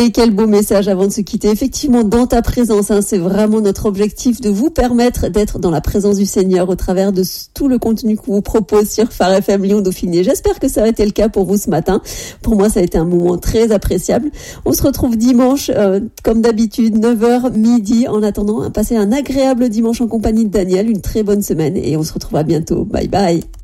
Et quel beau message avant de se quitter. Effectivement, dans ta présence, c'est vraiment notre objectif de vous permettre d'être dans la présence du Seigneur au travers de tout le contenu qu'on vous propose sur Phare FM Lyon Dauphiné. J'espère que ça a été le cas pour vous ce matin. Pour moi, ça a été un moment très appréciable. On se retrouve dimanche, comme d'habitude, 9h, midi. En attendant, passez un agréable dimanche en compagnie de Daniel, une très bonne semaine et on se retrouve à bientôt. Bye bye.